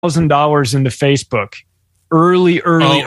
$1,000 into Facebook. Early. Okay,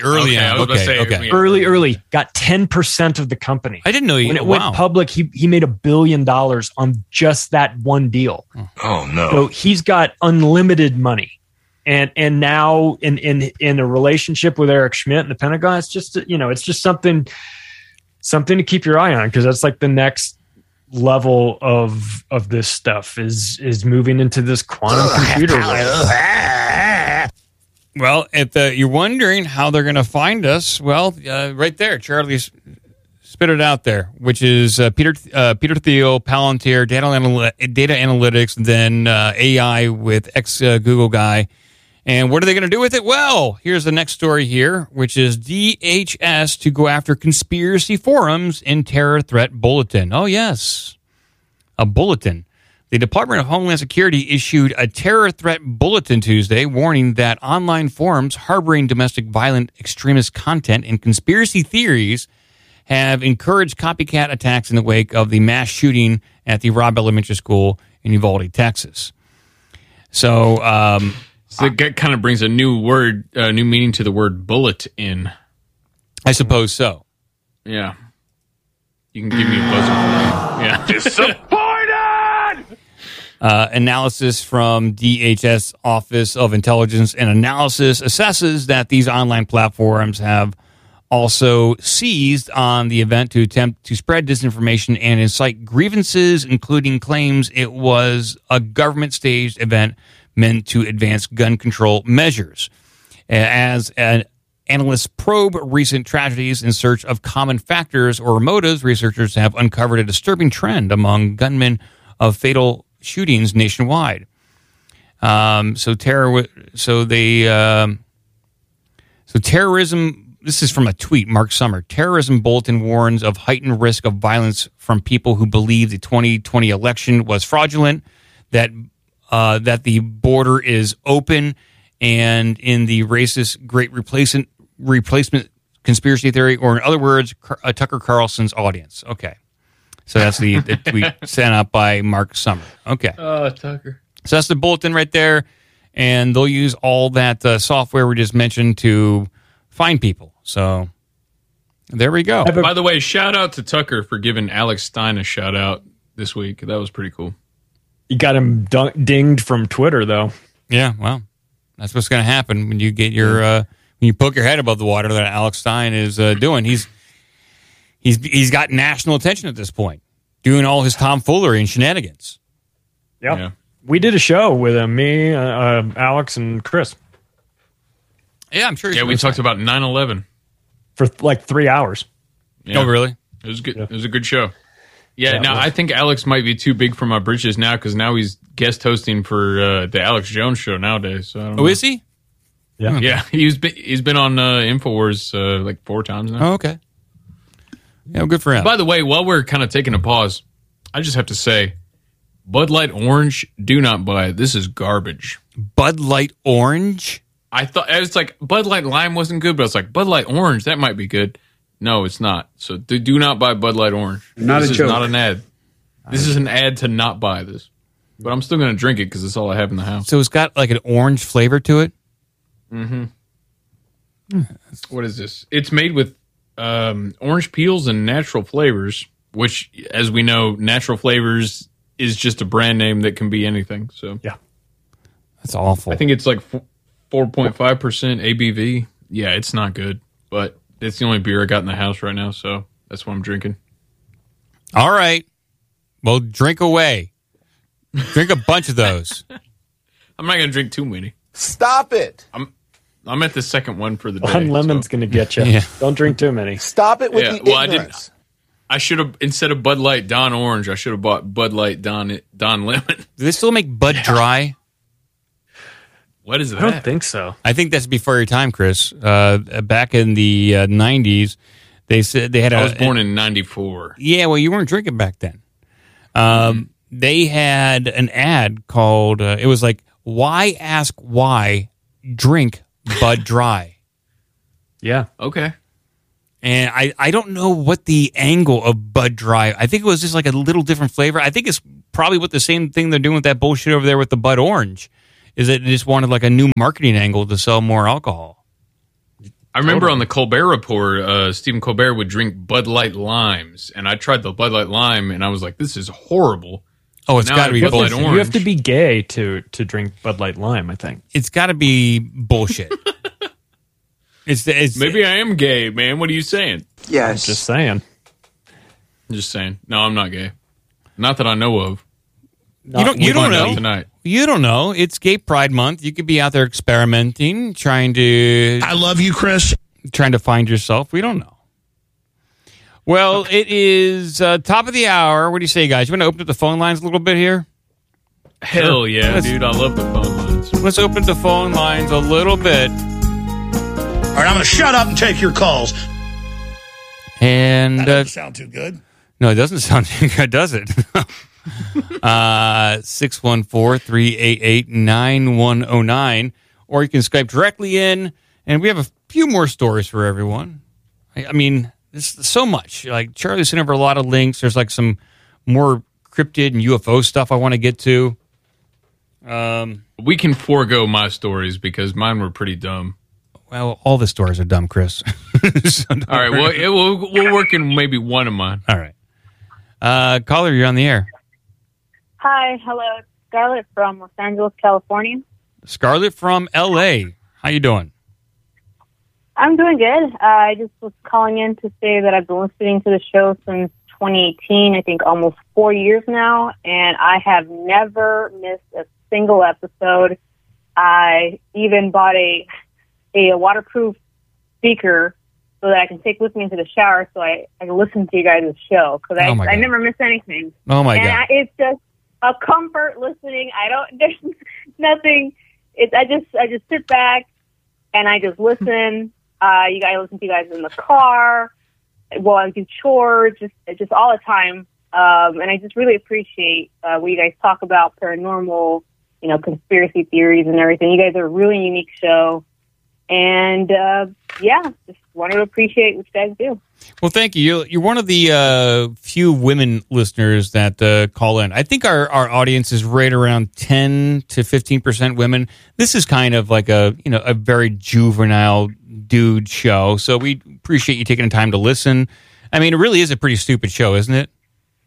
Early. Got 10% of the company. I didn't know when it went public. He made $1 billion on just that one deal. Oh no! So he's got unlimited money, and now in a relationship with Eric Schmidt and the Pentagon, it's just something to keep your eye on, because that's like the next level of this stuff is moving into this quantum computer world. Well, you're wondering how they're going to find us. Well, right there, Charlie spit it out there, which is Peter Thiel, Palantir, data analytics, and then AI with ex-Google guy. And what are they going to do with it? Well, here's the next story here, which is DHS to go after conspiracy forums in terror threat bulletin. Oh, yes, a bulletin. The Department of Homeland Security issued a terror threat bulletin Tuesday warning that online forums harboring domestic violent extremist content and conspiracy theories have encouraged copycat attacks in the wake of the mass shooting at the Robb Elementary School in Uvalde, Texas. So that kind of brings a new meaning to the word bullet in. I suppose so. Yeah. You can give me a buzzer for that. Yeah. Disappointed! Analysis from DHS Office of Intelligence and Analysis assesses that these online platforms have also seized on the event to attempt to spread disinformation and incite grievances, including claims it was a government-staged event meant to advance gun control measures. As analysts probe recent tragedies in search of common factors or motives, researchers have uncovered a disturbing trend among gunmen of fatal shootings nationwide. So terrorism. This is from a tweet, Mark Summer. Terrorism bulletin warns of heightened risk of violence from people who believe the 2020 election was fraudulent, that the border is open, and in the racist Great Replacement conspiracy theory, or in other words, Tucker Carlson's audience. Okay. So that's the tweet sent out by Mark Summer. Okay. Oh, Tucker. So that's the bulletin right there. And they'll use all that software we just mentioned to find people. So there we go. By the way, shout out to Tucker for giving Alex Stein a shout out this week. That was pretty cool. You got him dinged from Twitter, though. Yeah, well, that's what's going to happen when you get your when you poke your head above the water that Alex Stein is doing. He's got national attention at this point, doing all his tomfoolery and shenanigans. Yep. Yeah. We did a show with him, me, Alex, and Chris. Yeah, I'm sure. Yeah, we talked about 9/11 for like 3 hours. Yeah. Oh, really? It was good. Yeah. It was a good show. Yeah. Now I think Alex might be too big for my britches now, because now he's guest hosting for the Alex Jones show nowadays. So I don't know. Is he? Yeah. Yeah. He's been on InfoWars like 4 times now. Oh, okay. Yeah, well, good for him. By the way, while we're kind of taking a pause, I just have to say, Bud Light Orange, do not buy it. This is garbage. Bud Light Orange? I thought it's like Bud Light Lime wasn't good, but it's like Bud Light Orange, that might be good. No, it's not. So do not buy Bud Light Orange. This is not an ad. This is an ad to not buy this. But I'm still going to drink it because it's all I have in the house. So it's got like an orange flavor to it? Mm-hmm. What is this? It's made with orange peels and natural flavors, which, as we know, natural flavors is just a brand name that can be anything. So yeah, that's awful. I think it's like 4.5% ABV. Yeah, it's not good, but it's the only beer I got in the house right now, so that's what I'm drinking. All right. Well, drink away. Drink a bunch of those. I'm not going to drink too many. Stop it. I'm at the second one for the day. One lemon's going to get you. Yeah. Don't drink too many. Stop it with the ignorance. I should have, instead of Bud Light Don Orange, I should have bought Bud Light Don Lemon. Do they still make Bud Dry? What is that? I don't think so. I think that's before your time, Chris. Back in the 90s, they said they had I was born in 94. Yeah, well, you weren't drinking back then. They had an ad called, it was like, why ask why, drink Bud Dry. Yeah. Okay. And I don't know what the angle of Bud Dry. I think it was just like a little different flavor. I think it's probably what the same thing they're doing with that bullshit over there with the Bud Orange. is that they just wanted like a new marketing angle to sell more alcohol. I remember on the Colbert Report, Stephen Colbert would drink Bud Light Limes, and I tried the Bud Light Lime, and I was like, this is horrible. Oh, it's got to be bullshit. You have to be gay to drink Bud Light Lime, I think. It's got to be bullshit. It's Maybe I am gay, man. What are you saying? Yes. I'm just saying. I'm just saying. No, I'm not gay. Not that I know of. You don't know. Tonight. You don't know. It's Gay Pride Month. You could be out there experimenting, trying to... I love you, Chris. Trying to find yourself. We don't know. Well, it is top of the hour. What do you say, guys? You want to open up the phone lines a little bit here? Hell yeah, dude. I love the phone lines. Let's open the phone lines a little bit. All right, I'm going to shut up and take your calls. And that doesn't sound too good. No, it doesn't sound too good, does it? 614-388-9109. Or you can Skype directly in. And we have a few more stories for everyone. I mean... There's so much. Like Charlie sent over a lot of links. There's like some more cryptid and UFO stuff I want to get to. We can forego my stories because mine were pretty dumb. Well, all the stories are dumb, Chris. So all right. Well, we'll work in maybe one of mine. All right. Caller, you're on the air. Hi. Hello. It's Scarlett from Los Angeles, California. Scarlett from L.A. How you doing? I'm doing good. I just was calling in to say that I've been listening to the show since 2018, I think almost 4 years now, and I have never missed a single episode. I even bought a waterproof speaker so that I can take with me into the shower so I can listen to you guys' show, because I never miss anything. Oh, my God. It's just a comfort listening. There's nothing. I just sit back and I just listen. You guys listen to you guys in the car while I do chores, just all the time. And I just really appreciate what you guys talk about, paranormal, conspiracy theories and everything. You guys are a really unique show. And just wanted to appreciate what you guys do. Well, thank you. You're one of the few women listeners that call in. I think our audience is right around 10 to 15% women. This is kind of like a very juvenile dude show, so we appreciate you taking the time to listen. I mean, it really is a pretty stupid show, isn't it?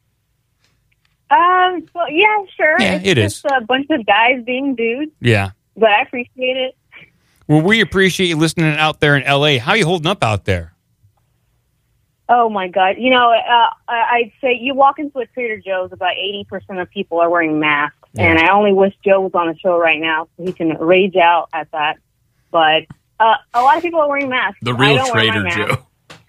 Well, yeah, sure. Yeah, it's just a bunch of guys being dudes. Yeah. But I appreciate it. Well, we appreciate you listening out there in L.A. How are you holding up out there? Oh, my God. I'd say you walk into a Trader Joe's, about 80% of people are wearing masks. Yeah. And I only wish Joe was on the show right now so he can rage out at that. But a lot of people are wearing masks. The real Trader Joe.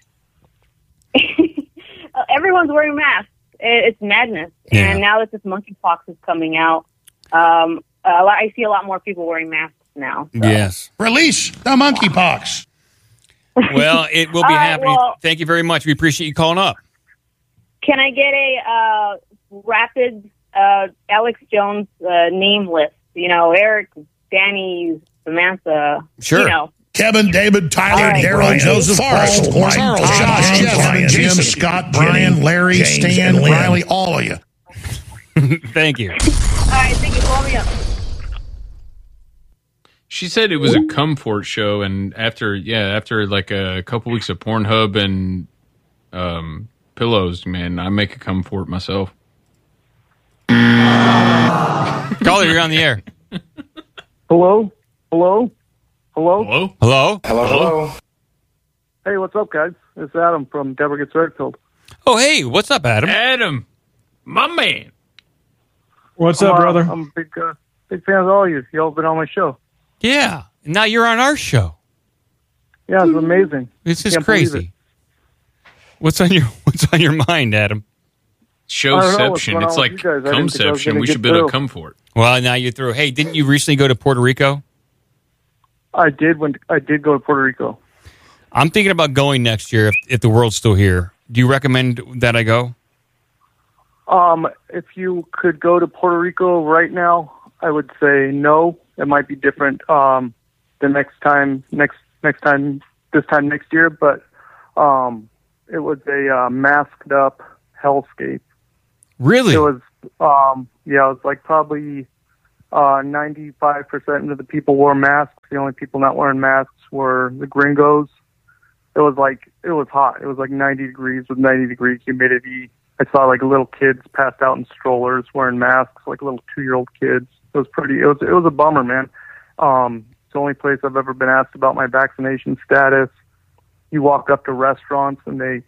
Everyone's wearing masks. It's madness. Yeah. And now that this monkeypox is coming out, I see a lot more people wearing masks now. So. Yes. Release the monkeypox. Well, it will be happening. Well, thank you very much. We appreciate you calling up. Can I get a rapid Alex Jones name list? Eric, Danny, Samantha. Sure. Kevin, David, Tyler, Daryl, Joseph, Paul, Charles, Josh, Jeff, Jim, Scott, Brian, Larry, James, Stan, Riley, all of you. Thank you. All right, thank you. Call me up. She said it was a comfort show, and after like a couple weeks of Pornhub and pillows, man, I make a comfort myself. Caller, you're on the air. Hello? Hey, what's up, guys? It's Adam from Deborah Gets Redpilled. Oh, hey, what's up, Adam? Adam, my man. What's up, brother? I'm a big fan of all of you. Y'all have been on my show. Yeah, now you're on our show. Yeah, it's amazing. This is crazy. What's on your mind, Adam? Showception. It's like cumception. We should build a comfort. Well, now you're through. Hey, didn't you recently go to Puerto Rico? I did go to Puerto Rico. I'm thinking about going next year if the world's still here. Do you recommend that I go? If you could go to Puerto Rico right now, I would say no. It might be different the this time next year, but it was a masked up hellscape. Really? It was it was like probably 95% of the people wore masks. The only people not wearing masks were the gringos. It was hot. It was like 90 degrees with 90-degree humidity. I saw like little kids passed out in strollers wearing masks, like little 2-year-old kids. It was a bummer, man. It's the only place I've ever been asked about my vaccination status. You walk up to restaurants and they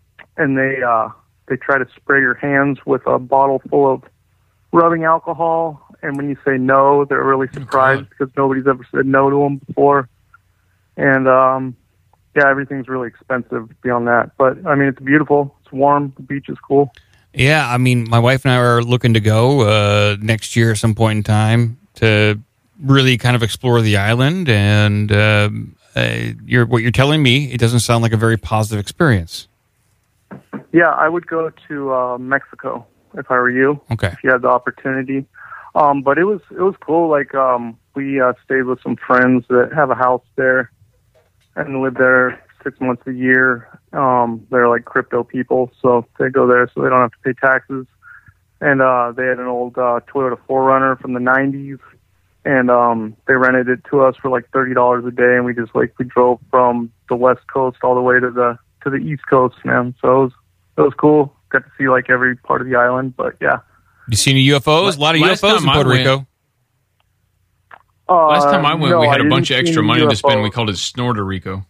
try to spray your hands with a bottle full of rubbing alcohol. And when you say no, they're really surprised because nobody's ever said no to them before. And, everything's really expensive beyond that. But, I mean, it's beautiful. It's warm. The beach is cool. Yeah, I mean, my wife and I are looking to go next year at some point in time to really kind of explore the island. And what you're telling me, it doesn't sound like a very positive experience. Yeah, I would go to Mexico if I were you. Okay. If you had the opportunity. But it was cool. Like, we stayed with some friends that have a house there and live there 6 months a year. They're like crypto people, so they go there so they don't have to pay taxes. And they had an old Toyota 4Runner from the 90s, and they rented it to us for like $30 a day, and we drove from the West Coast all the way to the East Coast, man. So it was cool. Got to see like every part of the island, but yeah. You seen any UFOs? A lot of UFOs in Puerto Rico. Last time I went, we had a bunch of extra money to spend. We called it Snorter Rico.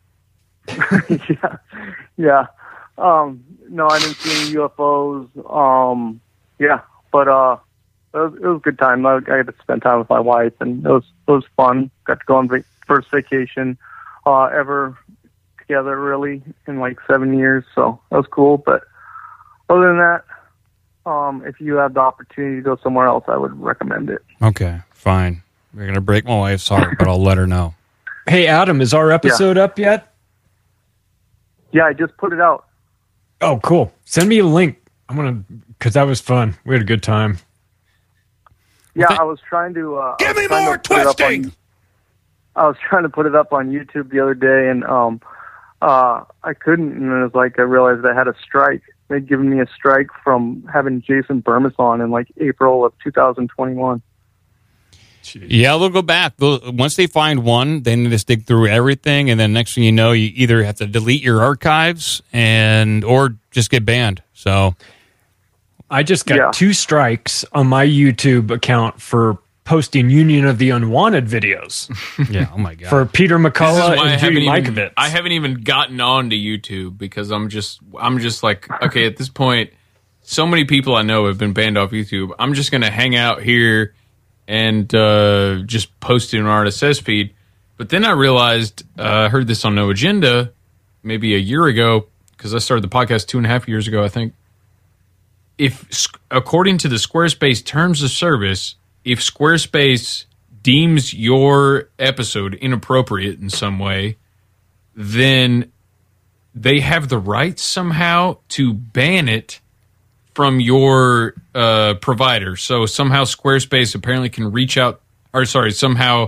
Yeah. No, I didn't see any UFOs. But it was a good time. I got to spend time with my wife, and it was fun. Got to go on first vacation ever together, really, in like 7 years. So that was cool. But other than that, if you have the opportunity to go somewhere else, I would recommend it. Okay, fine. We're going to break my wife's heart, but I'll let her know. Hey, Adam, is our episode up yet? Yeah, I just put it out. Oh, cool. Send me a link. Because that was fun. We had a good time. Yeah, I was trying to... Give me more twisting! I was trying to put it up on YouTube the other day, and I couldn't, and it was like I realized I had a strike. They'd given me a strike from having Jason Burmis on in like April of 2021. Yeah, they'll go back. Once they find one, they need to dig through everything, and then next thing you know, you either have to delete your archives or just get banned. So I just got 2 strikes on my YouTube account for posting Union of the Unwanted videos. Yeah, oh my God. For Peter McCullough and Judy Mikovits. I haven't even gotten on to YouTube because I'm just like, okay, at this point, so many people I know have been banned off YouTube. I'm just going to hang out here and just post it in an RSS feed. But then I realized, I heard this on No Agenda maybe a year ago, because I started the podcast 2.5 years ago, I think. If, according to the Squarespace terms of service, if Squarespace deems your episode inappropriate in some way, then they have the right somehow to ban it from your provider. So somehow Squarespace apparently can reach out, somehow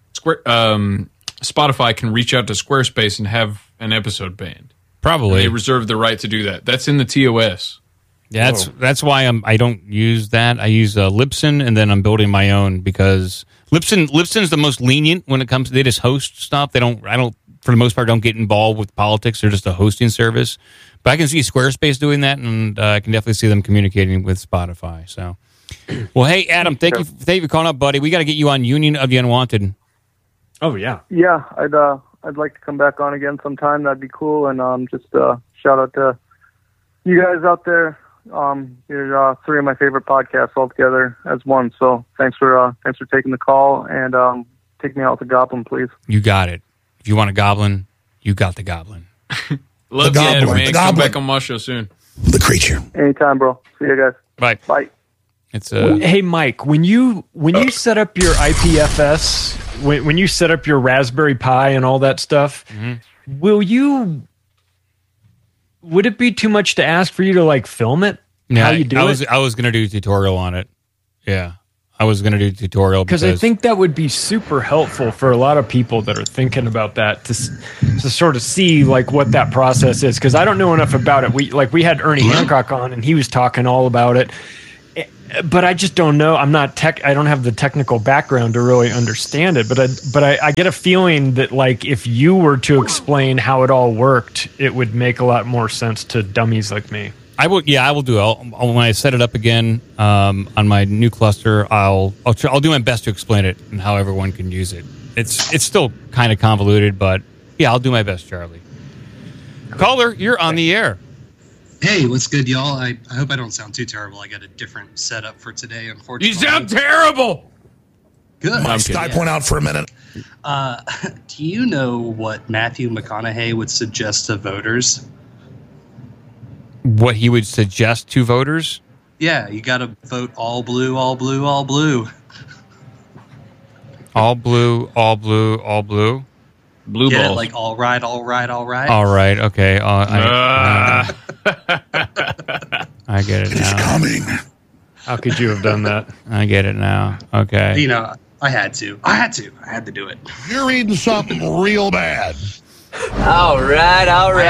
Spotify can reach out to Squarespace and have an episode banned. Probably. And they reserve the right to do that. That's in the TOS. Yeah, that's why I don't use that. I use Libsyn, and then I'm building my own because Libsyn's the most lenient when it comes to, they just host stuff. I don't for the most part don't get involved with politics. They're just a hosting service. But I can see Squarespace doing that, and I can definitely see them communicating with Spotify. So, well, hey Adam, thank you for calling up, buddy. We got to get you on Union of the Unwanted. Oh yeah, yeah. I'd like to come back on again sometime. That'd be cool. And just shout out to you guys out there. You're 3 of my favorite podcasts all together as one. So thanks for taking the call, and take me out to Goblin, please. You got it. If you want a goblin, you got the goblin. Love the you, goblin, Adam, man. the Come goblin. back on my show soon. The creature. Anytime, bro. See you guys. Bye. Bye. It's Hey Mike, when you set up your IPFS, when you set up your Raspberry Pi and all that stuff, would it be too much to ask for you to like film it? Yeah, how you do it? I was going to do a tutorial on it. Yeah, I was going to do a tutorial because I think that would be super helpful for a lot of people that are thinking about that to sort of see like what that process is. Because I don't know enough about it. We had Ernie Hancock on, and he was talking all about it. but I just don't know. I'm not I don't have the technical background to really understand it. But I get a feeling that like if you were to explain how it all worked, it would make a lot more sense to dummies like me. I will do it. When I set it up again on my new cluster, I'll do my best to explain it and how everyone can use it. It's still kind of convoluted, but yeah, I'll do my best, Charlie. Caller, you're on the air. Hey, what's good, y'all? I hope I don't sound too terrible. I got a different setup for today, unfortunately. You sound terrible! Good. Can I point out for a minute? Do you know what Matthew McConaughey would suggest to voters? What he would suggest to voters? Yeah, you got to vote all blue, all blue, all blue. All blue, all blue, all blue? Blue Get balls. it? Like all right, all right, all right? All right, okay. I get it now. It's coming. How could you have done that? I get it now. Okay. You know, I had to. I had to do it. You're eating something real bad. All right.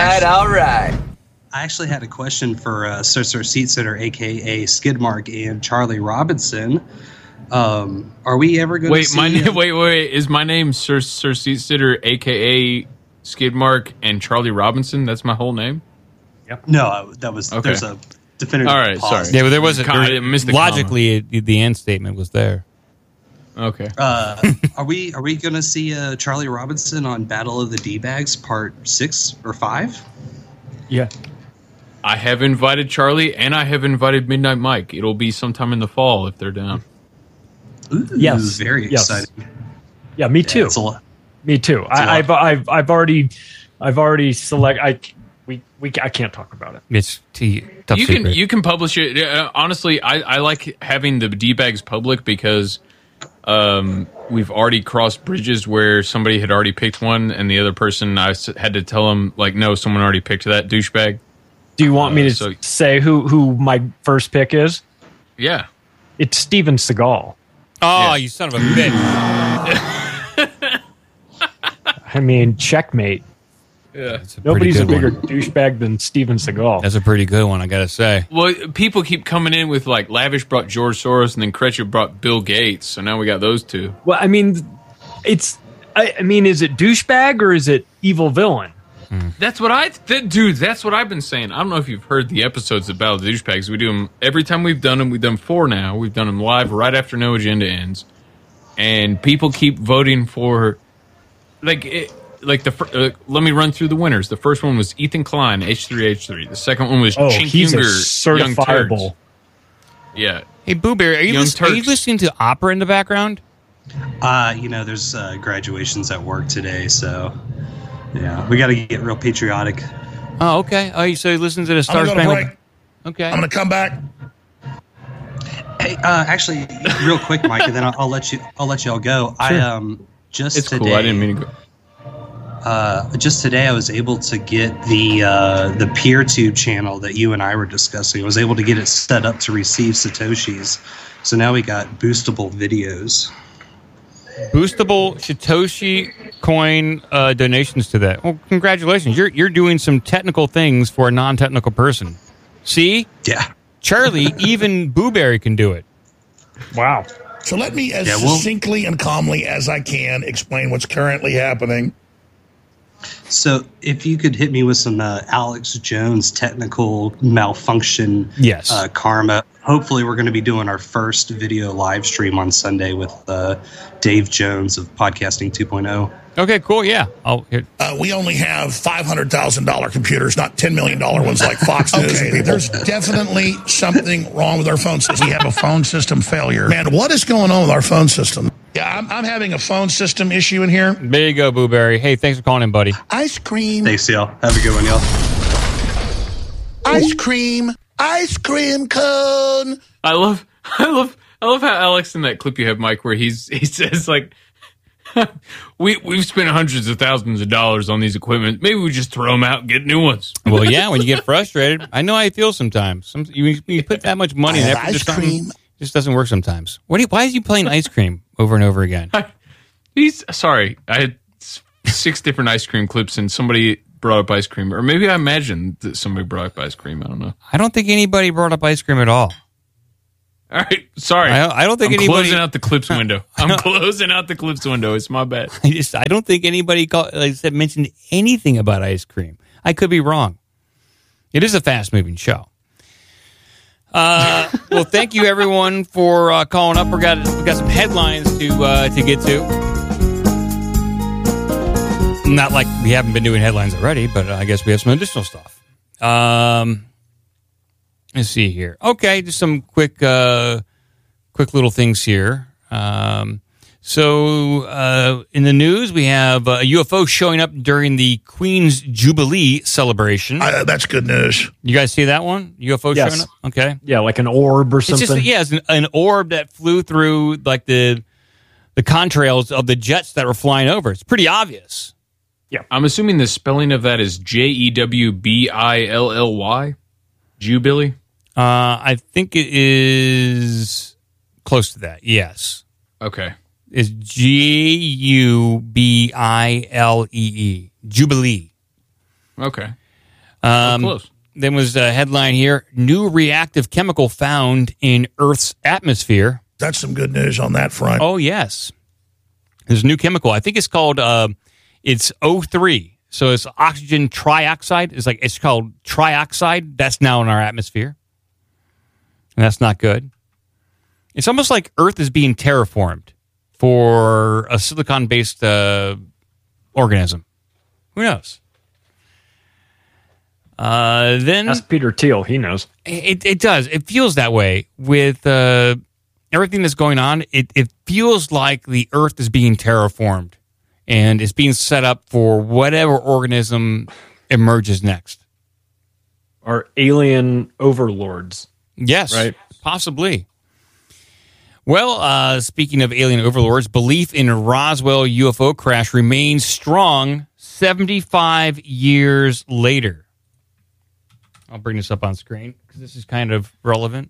I actually had a question for Sir Seat Sitter, a.k.a. Skidmark, and Charlie Robinson. Are we ever going to see... Wait. Is my name Sir Seat Sitter, a.k.a. Skidmark, and Charlie Robinson? That's my whole name? Yep. No, that was... Okay. There's a definitive All right, pause. sorry. Yeah, but there wasn't... Logically, the end statement was there. Okay. Are we going to see Charlie Robinson on Battle of the D-Bags Part 6 or 5? Yeah. I have invited Charlie, and I have invited Midnight Mike. It'll be sometime in the fall if they're down. Ooh, Yes. very exciting. Yeah, me too. Yeah, me too. I've already select. I can't talk about it. It's tough secret. You can publish it. Honestly, I like having the D-Bags public because we've already crossed bridges where somebody had already picked one, and the other person I had to tell them like, no, someone already picked that douchebag. Do you want me to say who my first pick is? Yeah, it's Steven Seagal. Oh, you son of a bitch! I mean, checkmate. Yeah, nobody's a bigger douchebag than Steven Seagal. That's a pretty good one, I gotta say. Well, people keep coming in with like Lavish brought George Soros, and then Kretschmer brought Bill Gates. So now we got those two. Well, I mean, I mean, is it douchebag or is it evil villain? That's what dude. That's what I've been saying. I don't know if you've heard the episodes of Battle of the Douchebags. We do them every time we've done them. We've done 4 now. We've done them live right after No Agenda ends, and people keep voting for let me run through the winners. The first one was Ethan Klein, H3H3. The second one was Chink he's Unger, Young certifiable. Turks. Yeah. Hey, Boo Bear, are you listening to opera in the background? There's graduations at work today, so yeah, we got to get real patriotic. Oh, okay. Oh, so you listen to the Star Spangled? Okay. I'm going to come back. Hey, actually, real quick, Mike, and then I'll let y'all go. Sure. It's cool. I didn't mean to go. Just today, I was able to get the PeerTube channel that you and I were discussing. I was able to get it set up to receive Satoshis. So now we got boostable videos. Boostable Satoshi coin donations to that. Well, congratulations. You're doing some technical things for a non-technical person. See? Yeah. Charlie, even Booberry can do it. Wow. So let me, as succinctly and calmly as I can, explain what's currently happening. So if you could hit me with some Alex Jones technical malfunction karma. Hopefully we're going to be doing our first video live stream on Sunday with Dave Jones of Podcasting 2.0. Okay, cool. Yeah. We only have $500,000 computers, not $10 million ones like Fox News. Okay, there's definitely something wrong with our phone system. We have a phone system failure. Man, what is going on with our phone system? Yeah, I'm having a phone system issue in here. There you go, Booberry. Hey, thanks for calling in, buddy. Ice cream. Thanks, y'all. Have a good one, y'all. Ice cream. Ice cream cone. I love how Alex in that clip you have, Mike, where he says like, we've spent hundreds of thousands of dollars on these equipment. Maybe we just throw them out and get new ones. Well, yeah, when you get frustrated, I know how you feel sometimes. You put that much money in effort into something, it just doesn't work sometimes. Why is he playing ice cream over and over again? Sorry. I had 6 different ice cream clips and somebody brought up ice cream. Or maybe I imagined that somebody brought up ice cream. I don't know. I don't think anybody brought up ice cream at all. All right, sorry. I don't think I'm anybody closing out the clips window. I'm closing out the clips window. It's my bad. I don't think anybody mentioned anything about ice cream. I could be wrong. It is a fast-moving show. Well, thank you everyone for calling up. We got some headlines to get to. Not like we haven't been doing headlines already, but I guess we have some additional stuff. Let's see here. Okay, just some quick little things here. So in the news, we have a UFO showing up during the Queen's Jubilee celebration. That's good news. You guys see that one? UFO showing up? Okay. Yeah, like an orb or something. It's an orb that flew through like the contrails of the jets that were flying over. It's pretty obvious. Yeah. I'm assuming the spelling of that is Jewbilly? Jubilee? I think it is close to that. Yes. Okay. It's Jubilee. Jubilee. Okay. Close. Then was a headline here: new reactive chemical found in Earth's atmosphere. That's some good news on that front. Oh yes, there's a new chemical. I think it's called it's O3. So it's oxygen trioxide. It's called trioxide. That's now in our atmosphere. And that's not good. It's almost like Earth is being terraformed for a silicon-based organism. Who knows? Then ask Peter Thiel. He knows. It does. It feels that way with everything that's going on. It feels like the Earth is being terraformed and it's being set up for whatever organism emerges next. Our alien overlords. Yes, right? Possibly. Well, speaking of alien overlords, belief in Roswell UFO crash remains strong 75 years later. I'll bring this up on screen because this is kind of relevant.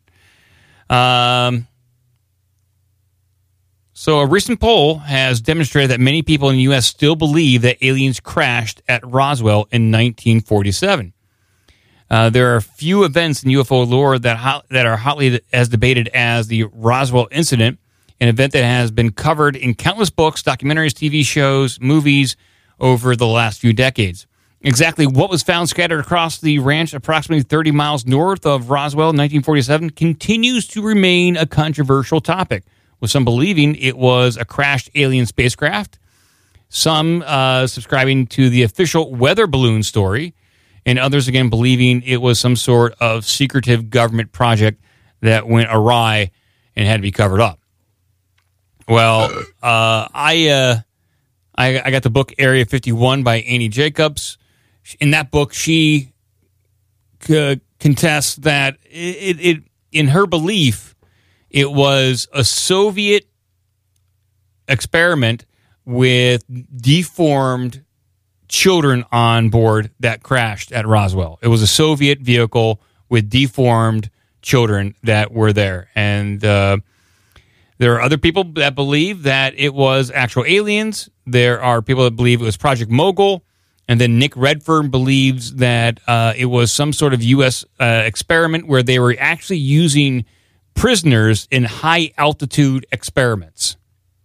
So a recent poll has demonstrated that many people in the U.S. still believe that aliens crashed at Roswell in 1947. There are a few events in UFO lore that are hotly as debated as the Roswell incident, an event that has been covered in countless books, documentaries, TV shows, movies over the last few decades. Exactly what was found scattered across the ranch approximately 30 miles north of Roswell in 1947 continues to remain a controversial topic, with some believing it was a crashed alien spacecraft, some subscribing to the official weather balloon story, and others, again, believing it was some sort of secretive government project that went awry and had to be covered up. Well, I got the book Area 51 by Annie Jacobs. In that book, she contests that it in her belief, it was a Soviet experiment with deformed children on board that crashed at Roswell. It was a Soviet vehicle with deformed children that were there. And there are other people that believe that it was actual aliens. There are people that believe it was Project Mogul. And then Nick Redfern believes that it was some sort of U.S. experiment where they were actually using prisoners in high-altitude experiments.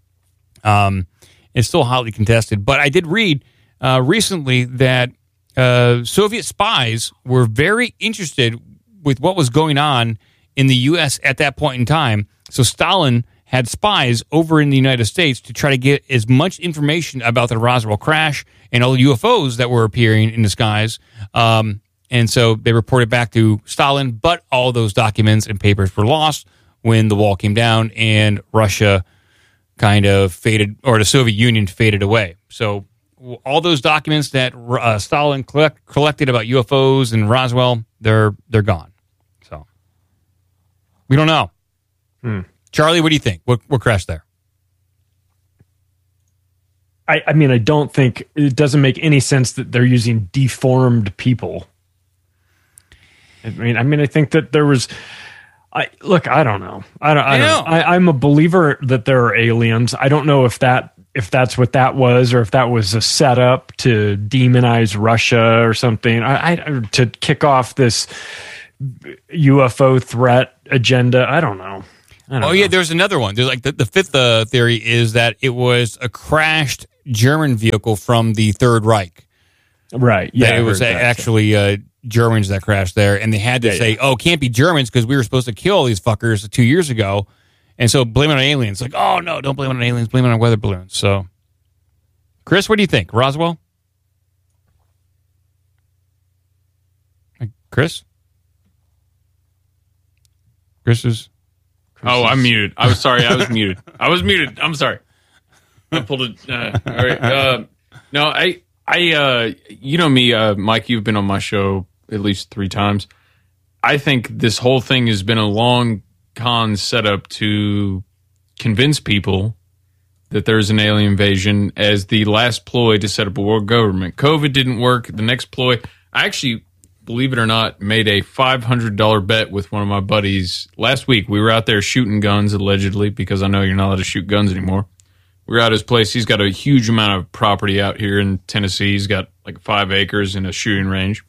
It's still hotly contested. But I did read recently that Soviet spies were very interested with what was going on in the U.S. at that point in time. So Stalin had spies over in the United States to try to get as much information about the Roswell crash and all the UFOs that were appearing in the skies. And so they reported back to Stalin, but all those documents and papers were lost when the wall came down and Russia kind of faded, or the Soviet Union faded away. So all those documents that Stalin collected about UFOs and Roswell, they're gone. So we don't know. Charlie, what do you think? What crashed there? I mean, I don't think it doesn't make any sense that they're using deformed people. I mean, I think that there was. I don't know. I don't know. I'm a believer that there are aliens. I don't know if that's what that was, or if that was a setup to demonize Russia or something. To kick off this UFO threat agenda. I don't know. Yeah, there's another one. There's like the fifth theory is that it was a crashed German vehicle from the Third Reich. Right. Yeah, it was actually Germans that crashed there, and they had to say, "Oh, it can't be Germans because we were supposed to kill these fuckers 2 years ago," and so blame it on aliens. Like, oh no, don't blame it on aliens, blame it on weather balloons. So, Chris, what do you think, Roswell? Chris is. Oh, I'm muted. I was sorry. I was muted. I'm sorry. I pulled it. All right. No, I, you know me, Mike, you've been on my show at least 3 times. I think this whole thing has been a long con setup to convince people that there's an alien invasion as the last ploy to set up a world government. COVID didn't work. The next ploy, I actually, believe it or not, made a $500 bet with one of my buddies last week. We were out there shooting guns, allegedly, because I know you're not allowed to shoot guns anymore. We were at his place. He's got a huge amount of property out here in Tennessee. He's got like 5 acres and a shooting range.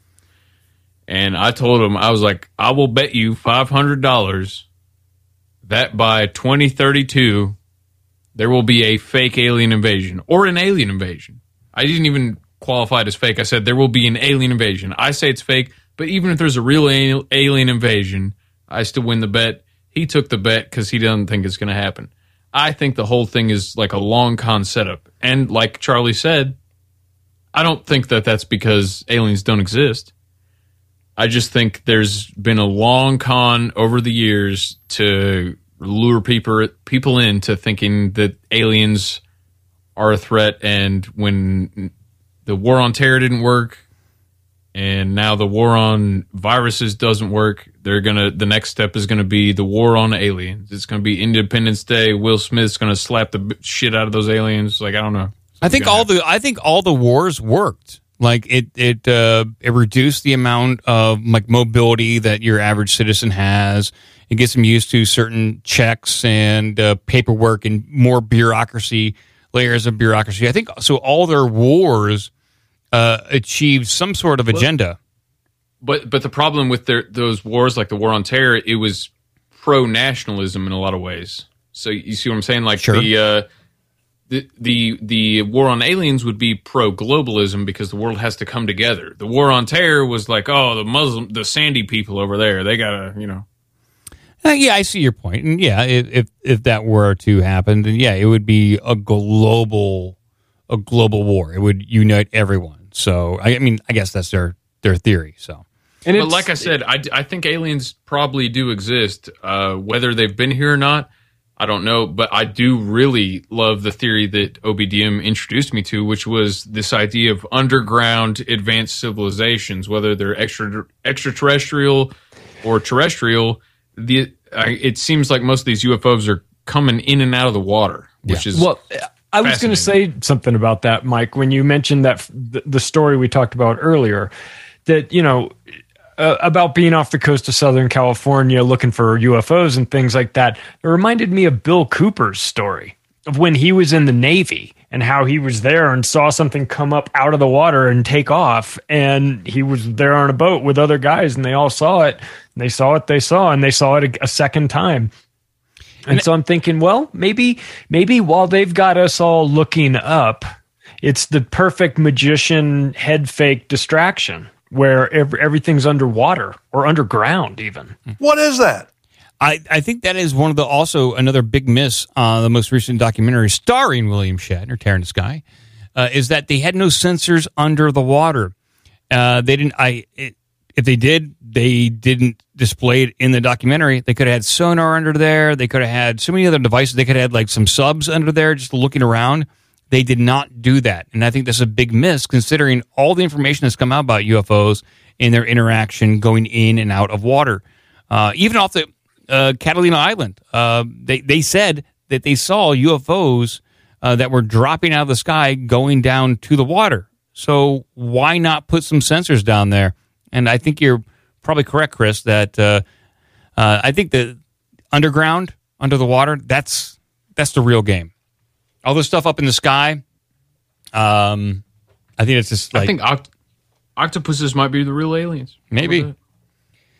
And I told him, I was like, I will bet you $500 that by 2032, there will be a fake alien invasion or an alien invasion. I didn't even qualify it as fake. I said there will be an alien invasion. I say it's fake, but even if there's a real alien invasion, I still win the bet. He took the bet because he doesn't think it's going to happen. I think the whole thing is like a long con setup. And like Charlie said, I don't think that that's because aliens don't exist. I just think there's been a long con over the years to lure people into thinking that aliens are a threat. And when the war on terror didn't work, and now the war on viruses doesn't work, the next step is gonna be the war on aliens. It's gonna be Independence Day. Will Smith's gonna slap the shit out of those aliens. Like, I don't know. I think all the wars worked. Like it reduced the amount of like mobility that your average citizen has. It gets them used to certain checks and paperwork and more bureaucracy, layers of bureaucracy. I think so. All their wars achieved some sort of agenda. But the problem with those wars, like the war on terror, it was pro-nationalism in a lot of ways. So you see what I'm saying? Like sure. The war on aliens would be pro-globalism because the world has to come together. The war on terror was like, oh, the Sandy people over there, they gotta, you know. Yeah, I see your point. And yeah, if that were to happen, then yeah, it would be a global war. It would unite everyone. So I mean, I guess that's their theory. So, but like I said, I think aliens probably do exist. Whether they've been here or not, I don't know. But I do really love the theory that OBDM introduced me to, which was this idea of underground advanced civilizations, whether they're extraterrestrial or terrestrial. It seems like most of these UFOs are coming in and out of the water, which is well. I was going to say something about that, Mike, when you mentioned that the story we talked about earlier, that, you know, about being off the coast of Southern California looking for UFOs and things like that. It reminded me of Bill Cooper's story of when he was in the Navy and how he was there and saw something come up out of the water and take off. And he was there on a boat with other guys and they all saw it. And they saw what they saw and they saw it a second time. And so I'm thinking, well, maybe while they've got us all looking up, it's the perfect magician head fake distraction where everything's underwater or underground even. What is that? I think that is one of also another big miss on the most recent documentary starring William Shatner, Terror in the Sky, is that they had no sensors under the water. If they did, they didn't display it in the documentary. They could have had sonar under there. They could have had so many other devices. They could have had like some subs under there just looking around. They did not do that. And I think that's a big miss considering all the information that's come out about UFOs and their interaction going in and out of water. Even off the Catalina Island, they said that they saw UFOs that were dropping out of the sky going down to the water. So why not put some sensors down there? And I think you're probably correct, Chris, that I think the underground, under the water, that's the real game. All this stuff up in the sky, I think it's just like... I think octopuses might be the real aliens. Maybe.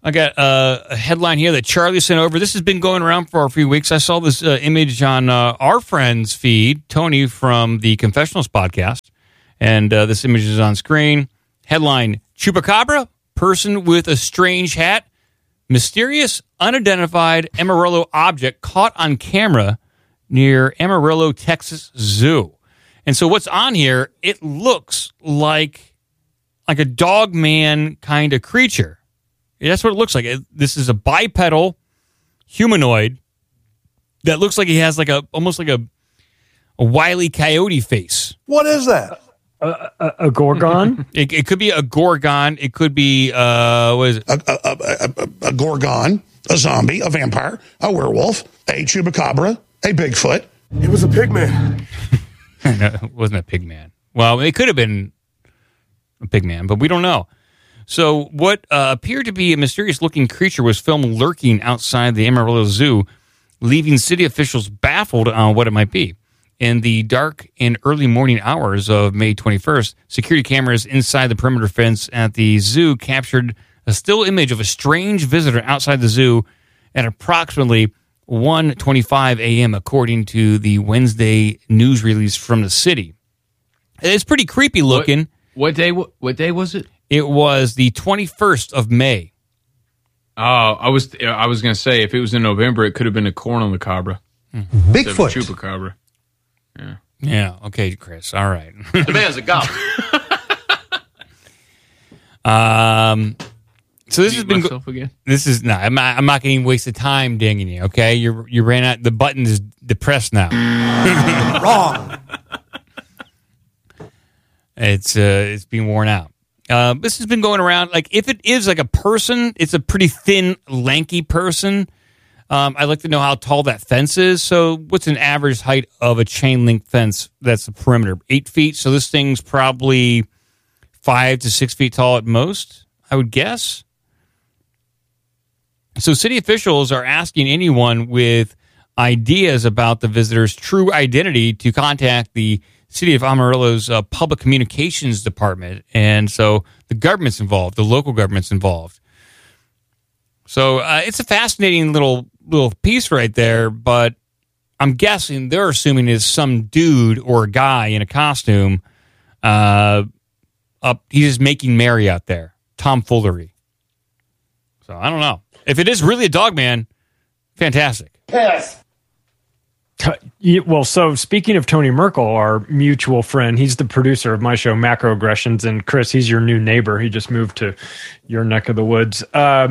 I got a headline here that Charlie sent over. This has been going around for a few weeks. I saw this image on our friend's feed, Tony from the Confessionals podcast, and this image is on screen. Headline, Chupacabra, person with a strange hat, mysterious, unidentified Amarillo object caught on camera near Amarillo, Texas Zoo. And so what's on here, it looks like a dog man kind of creature. That's what it looks like. This is a bipedal humanoid that looks like he has almost like a Wile E. Coyote face. What is that? A gorgon? It could be a gorgon. It could be what is it? A gorgon, a zombie, a vampire, a werewolf, a chupacabra, a Bigfoot. It was a pigman. No, it wasn't a pigman. Well, it could have been a pigman, but we don't know. So what appeared to be a mysterious-looking creature was filmed lurking outside the Amarillo Zoo, leaving city officials baffled on what it might be. In the dark and early morning hours of May 21st, security cameras inside the perimeter fence at the zoo captured a still image of a strange visitor outside the zoo at approximately 1:25 a.m., according to the Wednesday news release from the city. It's pretty creepy looking. What day was it? It was the 21st of May. Oh, I was going to say, if it was in November, it could have been a corn on the cabra. Bigfoot. Chupacabra. Yeah. Yeah. Okay, Chris. All right. The man's a goblin. So this has been. Again? This is no. I'm not going to even waste the time dinging you. Okay, you ran out. The button is depressed now. Wrong. It's being worn out. This has been going around. Like, if it is like a person, it's a pretty thin, lanky person. I'd like to know how tall that fence is. So what's an average height of a chain link fence that's the perimeter? 8 feet. So this thing's probably 5 to 6 feet tall at most, I would guess. So city officials are asking anyone with ideas about the visitor's true identity to contact the City of Amarillo's public communications department. And so the government's involved, the local government's involved. So it's a fascinating little piece right there, but I'm guessing they're assuming it's some dude or a guy in a costume. He's just making merry out there. Tomfoolery. So I don't know. If it is really a dog man, fantastic. Yes. Well, so speaking of Tony Merkel, our mutual friend, he's the producer of my show, Macroaggressions, and Chris, he's your new neighbor. He just moved to your neck of the woods.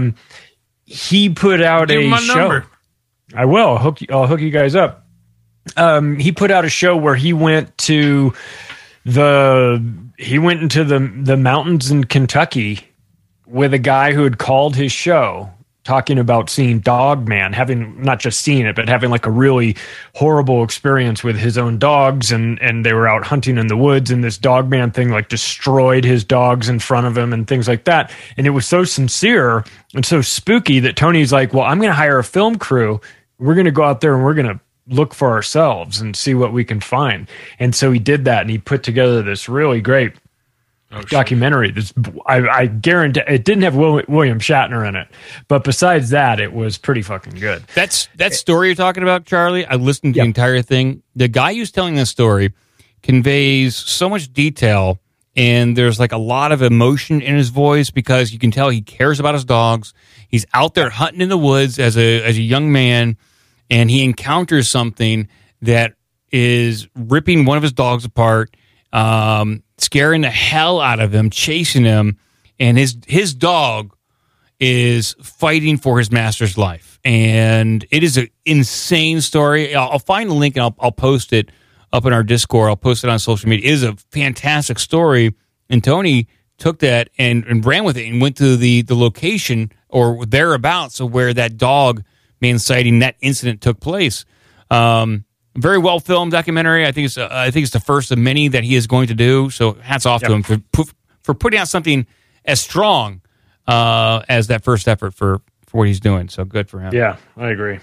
He put out a show. Number. I will. I'll hook you guys up. He put out a show where he went into the mountains in Kentucky with a guy who had called his show, talking about seeing Dogman, having not just seen it, but having like a really horrible experience with his own dogs. And they were out hunting in the woods, and this Dogman thing like destroyed his dogs in front of him and things like that. And it was so sincere and so spooky that Tony's like, well, I'm going to hire a film crew. We're going to go out there and we're going to look for ourselves and see what we can find. And so he did that, and he put together this really great documentary. I guarantee it didn't have William Shatner in it, but besides that, it was pretty fucking good. That story you're talking about, Charlie, I listened to the entire thing. The guy who's telling this story conveys so much detail, and there's like a lot of emotion in his voice because you can tell he cares about his dogs. He's out there hunting in the woods as a young man, and he encounters something that is ripping one of his dogs apart, scaring the hell out of him, chasing him, and his dog is fighting for his master's life. And it is an insane story. I'll find a link and I'll post it up in our Discord. I'll post it on social media. It is a fantastic story. And Tony took that and ran with it and went to the location or thereabouts of where that dog man sighting, that incident took place. Very well filmed documentary. I think it's the first of many that he is going to do. So hats off to him for putting out something as strong as that first effort for what he's doing. So good for him. Yeah, I agree.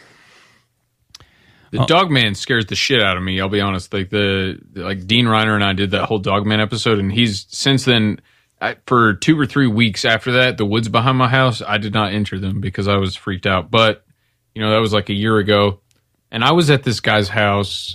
The Dogman scares the shit out of me. I'll be honest. Like Dean Reiner and I did that whole Dogman episode, and he's since then for 2 or 3 weeks after that, the woods behind my house, I did not enter them because I was freaked out. But, that was like a year ago. And I was at this guy's house.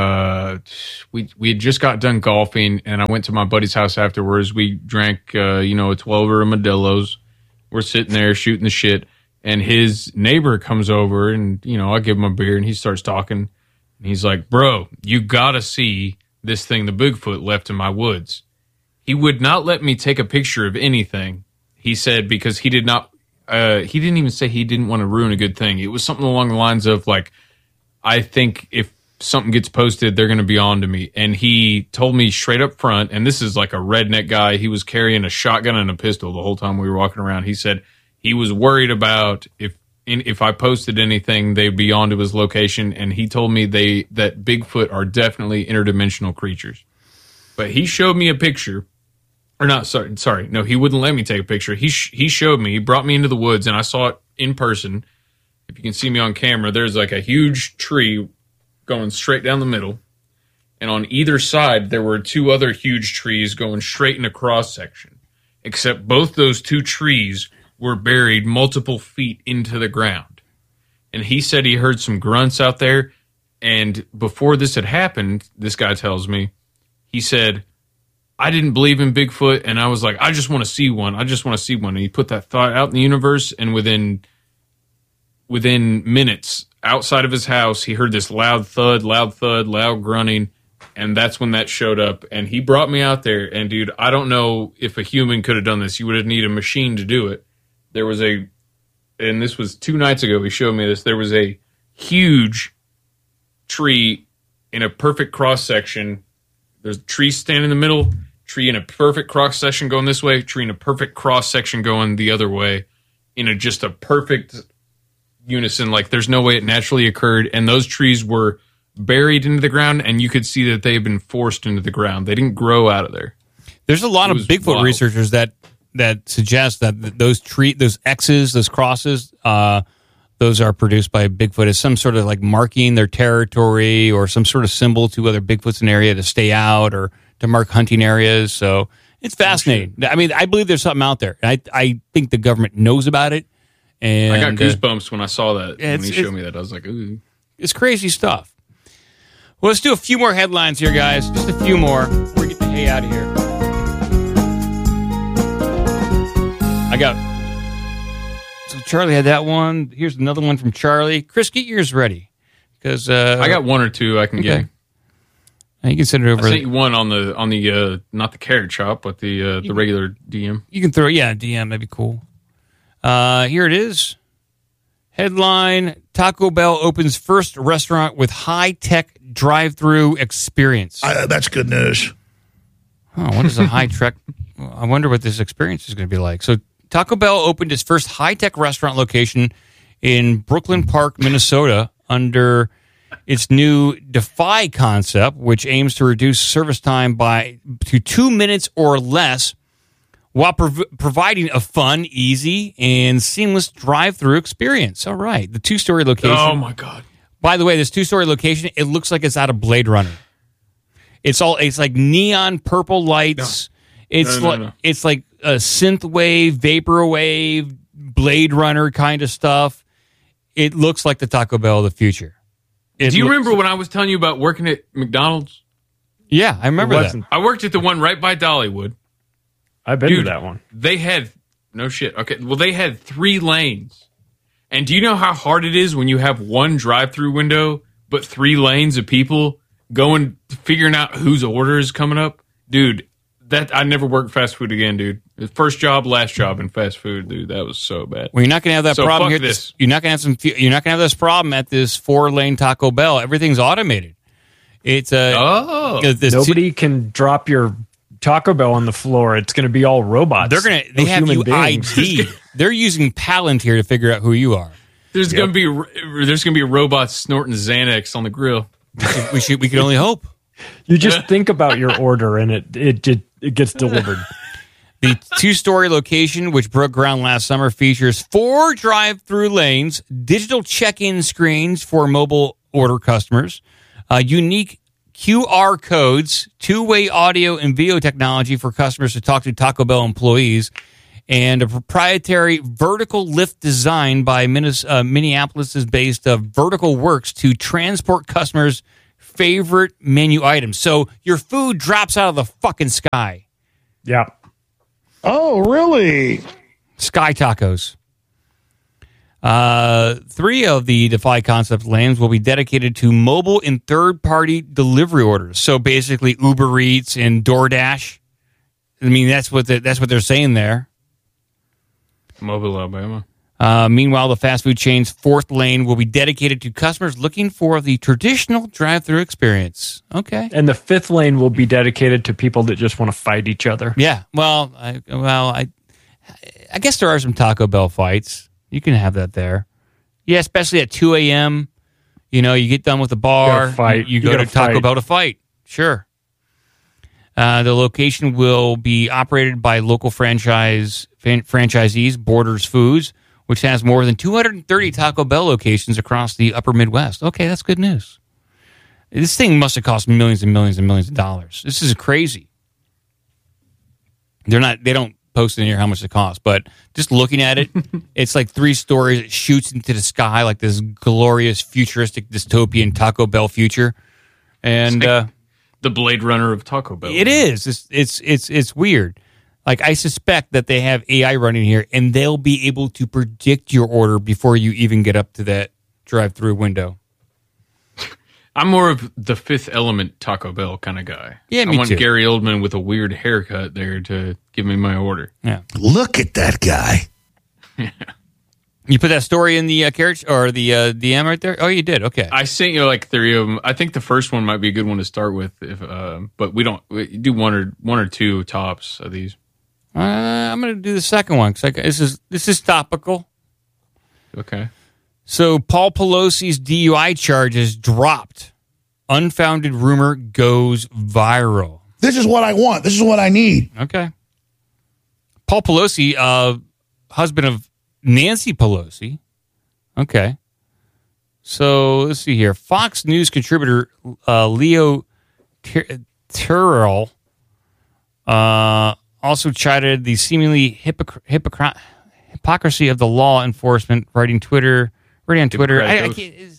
We had just got done golfing, and I went to my buddy's house afterwards. We drank, a 12er of Modelo's. We're sitting there shooting the shit. And his neighbor comes over, and, I give him a beer, and he starts talking. And he's like, bro, you got to see this thing the Bigfoot left in my woods. He would not let me take a picture of anything, he said, because he did not, he didn't even say he didn't want to ruin a good thing. It was something along the lines of, like, I think if something gets posted, they're going to be on to me. And he told me straight up front, and this is like a redneck guy, he was carrying a shotgun and a pistol the whole time we were walking around. He said he was worried about if I posted anything, they'd be on to his location. And he told me that Bigfoot are definitely interdimensional creatures. But he showed me a picture. Or not, sorry. No, he wouldn't let me take a picture. He showed me, he brought me into the woods, and I saw it in person. If you can see me on camera, there's like a huge tree going straight down the middle. And on either side, there were 2 other huge trees going straight in a cross section. Except both those 2 trees were buried multiple feet into the ground. And he said he heard some grunts out there. And before this had happened, this guy tells me, he said, I didn't believe in Bigfoot, and I was like, I just want to see one. I just want to see one. And he put that thought out in the universe, and within minutes, outside of his house, he heard this loud thud, loud grunting, and that's when that showed up. And he brought me out there, and dude, I don't know if a human could have done this. You would have needed a machine to do it. There was and this was 2 nights ago, he showed me this, there was a huge tree in a perfect cross-section. There's a tree standing in the middle, tree in a perfect cross-section going this way, tree in a perfect cross-section going the other way, in just a perfect unison. Like, there's no way it naturally occurred. And those trees were buried into the ground, and you could see that they had been forced into the ground. They didn't grow out of there. There's a lot of Bigfoot researchers that suggest that those X's, those crosses, those are produced by Bigfoot as some sort of like marking their territory or some sort of symbol to other Bigfoots in the area to stay out or to mark hunting areas. So it's fascinating. I mean, I believe there's something out there. I think the government knows about it. And I got goosebumps when I saw that. When he showed me that, I was like, ooh. It's crazy stuff. Well, let's do a few more headlines here, guys. Just a few more before we get the hay out of here. So Charlie had that one. Here's another one from Charlie. Chris, get yours ready. Because I got 1 or 2 I can get. You can send it over. I sent you one on the not the carrot chop, but the regular DM. You can throw DM. That'd be cool. Here it is. Headline: Taco Bell opens first restaurant with high-tech drive-through experience. That's good news. Oh, what is a high-tech? I wonder what this experience is going to be like. So Taco Bell opened its first high-tech restaurant location in Brooklyn Park, Minnesota, under its new Defy concept, which aims to reduce service time to 2 minutes or less while providing a fun, easy, and seamless drive-through experience. All right. The 2-story location. Oh, my God. By the way, this 2-story location, it looks like it's out of Blade Runner. It's like neon purple lights. No. It's like a synthwave, vaporwave, Blade Runner kind of stuff. It looks like the Taco Bell of the future. Do you remember when I was telling you about working at McDonald's? Yeah, I remember that. I worked at the one right by Dollywood. I've been to that one. They had, no shit. Okay, well, they had 3 lanes. And do you know how hard it is when you have one drive-through window, but 3 lanes of people figuring out whose order is coming up? Dude, I never worked fast food again, dude. First job, last job in fast food, dude. That was so bad. Well, you're not going to have that problem here. You're not going to have this problem at this 4-lane Taco Bell. Everything's automated. It's nobody can drop your Taco Bell on the floor. It's going to be all robots. They have you ID. They're using Palantir to figure out who you are. There's going to be robots snorting Xanax on the grill. We can only hope. You just think about your order and it gets delivered. The 2-story location, which broke ground last summer, features 4 drive-through lanes, digital check-in screens for mobile order customers, unique QR codes, two-way audio and video technology for customers to talk to Taco Bell employees, and a proprietary vertical lift design by Minneapolis-based Vertical Works to transport customers' favorite menu items. So your food drops out of the fucking sky. Yeah. Oh, really? Sky tacos. 3 of the Defy Concept lanes will be dedicated to mobile and third-party delivery orders. So basically Uber Eats and DoorDash. I mean, that's what they're saying there. Mobile, Alabama. Meanwhile, the fast food chain's 4th lane will be dedicated to customers looking for the traditional drive-through experience. Okay. And the 5th lane will be dedicated to people that just want to fight each other. Yeah. Well, I guess there are some Taco Bell fights. You can have that there. Yeah, especially at 2 a.m. You know, you get done with the bar, you go to Taco Bell to fight. Sure. The location will be operated by local franchisees, Borders Foods, which has more than 230 Taco Bell locations across the upper Midwest. Okay, that's good news. This thing must have cost millions and millions and millions of dollars. This is crazy. They don't post in here how much it costs, but just looking at it, it's like 3 stories. It shoots into the sky like this glorious, futuristic, dystopian Taco Bell future. And the Blade Runner of Taco Bell. It is. It's weird. Like, I suspect that they have AI running here, and they'll be able to predict your order before you even get up to that drive-through window. I'm more of the Fifth Element Taco Bell kind of guy. Yeah, me I want too. Gary Oldman with a weird haircut there to give me my order. Yeah. Look at that guy. You put that story in the carriage or the DM right there? Oh, you did. Okay. I sent you like 3 of them. I think the first one might be a good one to start with, but we do one or two tops of these. I'm going to do the second one because this is topical. Okay. So Paul Pelosi's DUI charges dropped. Unfounded rumor goes viral. This is what I want. This is what I need. Okay. Paul Pelosi, husband of Nancy Pelosi. Okay. So let's see here. Fox News contributor Leo Terrell also chided the seemingly hypocrisy of the law enforcement, writing on Twitter. I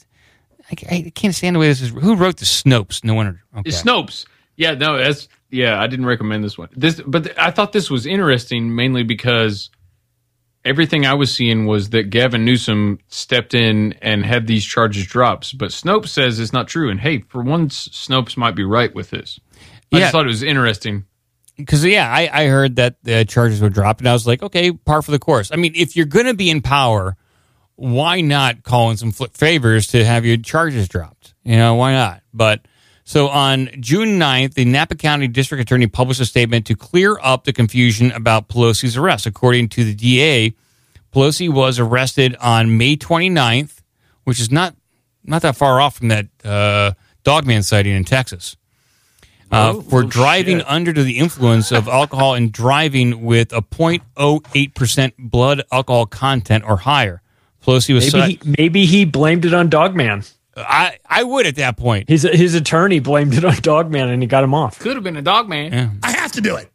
can't stand the way this is. Who wrote the Snopes? No wonder. Okay. It's Snopes. Yeah, no, I didn't recommend this one. But I thought this was interesting mainly because everything I was seeing was that Gavin Newsom stepped in and had these charges dropped. But Snopes says it's not true. And hey, for once, Snopes might be right with this. I just thought it was interesting. Because, I heard that the charges were dropped, and I was like, okay, par for the course. I mean, if you're going to be in power, why not call in some flip favors to have your charges dropped? You know, why not? But so on June 9th, the Napa County District Attorney published a statement to clear up the confusion about Pelosi's arrest. According to the DA, Pelosi was arrested on May 29th, which is not that far off from that Dogman sighting in Texas, for driving under the influence of alcohol and driving with a 0.08% blood alcohol content or higher. Pelosi was maybe he blamed it on Dogman. I would at that point. His attorney blamed it on Dogman and he got him off. Could have been a Dogman. Yeah. I have to do it.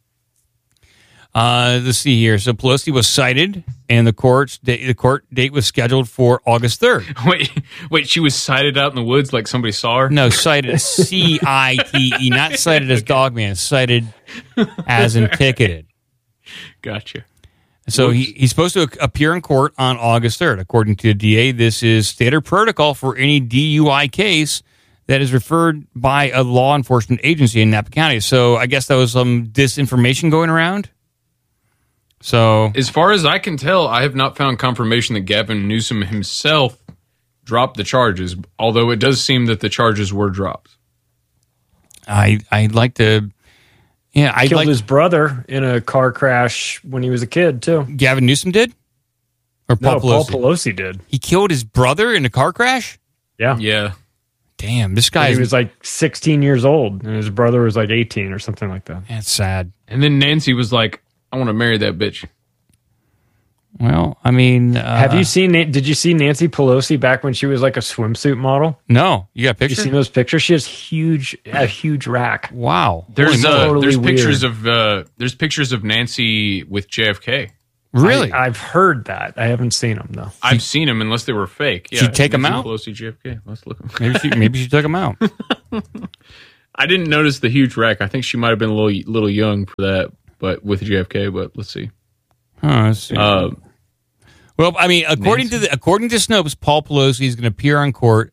Let's see here. So Pelosi was cited, and the court date was scheduled for August 3rd. Wait, she was cited out in the woods like somebody saw her? No, cited C-I-T-E, not cited as Dogman, cited as in ticketed. Gotcha. So he's supposed to appear in court on August 3rd. According to the DA, this is standard protocol for any DUI case that is referred by a law enforcement agency in Napa County. So I guess that was some disinformation going around. So, as far as I can tell, I have not found confirmation that Gavin Newsom himself dropped the charges, although it does seem that the charges were dropped. I'd like to... Yeah, I killed his brother in a car crash when he was a kid, too. Gavin Newsom did? Or Paul Pelosi? Paul Pelosi did. He killed his brother in a car crash? Yeah. Yeah. Damn, this guy... He was like 16 years old, and his brother was like 18 or something like that. That's sad. And then Nancy was like, I want to marry that bitch. Well, I mean, did you see Nancy Pelosi back when she was like a swimsuit model? No, you got a picture? You seen those pictures? She has a huge rack. Wow. There's pictures of Nancy with JFK. Really? I've heard that. I haven't seen them though. I've seen them unless they were fake. Yeah, she take them out? Pelosi, JFK. Let's look. Maybe she took them out. I didn't notice the huge rack. I think she might have been a little young for that, but with JFK. But let's see. Let's see. Well, I mean, according to Snopes, Paul Pelosi is going to appear in court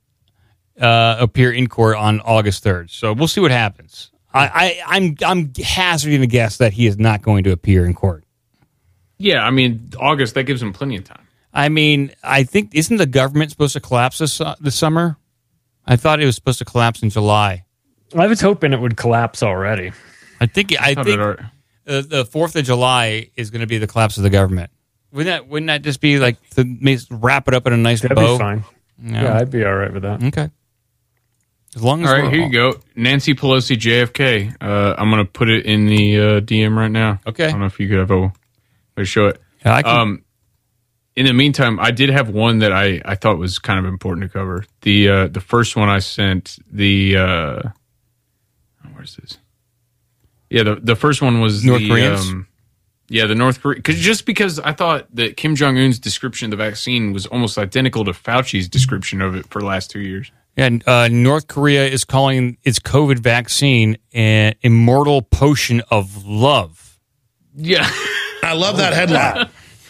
on August 3rd. So we'll see what happens. I'm hazarding a guess that he is not going to appear in court. Yeah, I mean, August, that gives him plenty of time. I mean, I think, isn't the government supposed to collapse this summer? I thought it was supposed to collapse in July. I was hoping it would collapse already. I think the 4th of July is going to be the collapse of the government. Wouldn't that just be like to wrap it up in a nice That'd bow? Be fine. Yeah, I'd be all right with that. Okay. As long as all right, here you go. Nancy Pelosi, JFK. I'm going to put it in the DM right now. Okay. I don't know if you could have a way to show it. Yeah, I can. In the meantime, I did have one that I thought was kind of important to cover. The first one I sent, where's this? Yeah, the first one was North Koreans? The North Korea. Because I thought that Kim Jong-un's description of the vaccine was almost identical to Fauci's description of it for the last 2 years. Yeah, North Korea is calling its COVID vaccine an immortal potion of love. Yeah. I love that headline.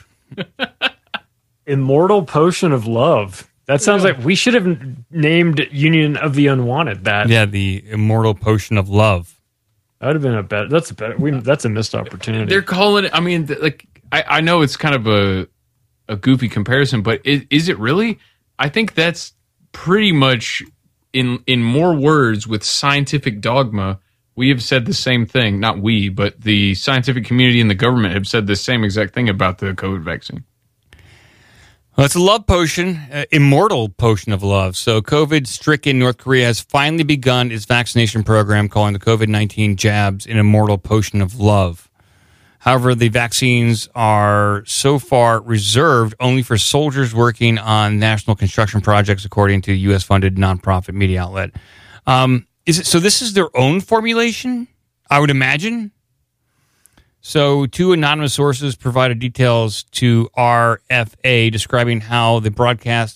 Immortal potion of love. That sounds like we should have named Union of the Unwanted that. Yeah, the immortal potion of love. That would have been that's a missed opportunity. They're calling it, I mean, like, I know it's kind of a goofy comparison, but is it really? I think that's pretty much in more words with scientific dogma. We have said the same thing, not we, but the scientific community and the government have said the same exact thing about the COVID vaccine. Well, it's a love potion, immortal potion of love. So COVID-stricken North Korea has finally begun its vaccination program, calling the COVID-19 jabs an immortal potion of love. However, the vaccines are so far reserved only for soldiers working on national construction projects, according to U.S.-funded nonprofit media outlet. So this is their own formulation, I would imagine? So, two anonymous sources provided details to RFA describing how broadcast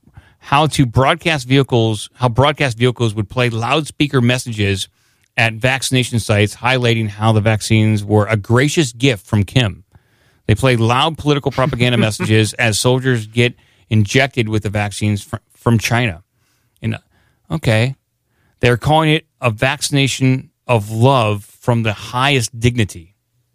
vehicles would play loudspeaker messages at vaccination sites, highlighting how the vaccines were a gracious gift from Kim. They play loud political propaganda messages as soldiers get injected with the vaccines from China. And okay, they're calling it a vaccination of love from the highest dignity.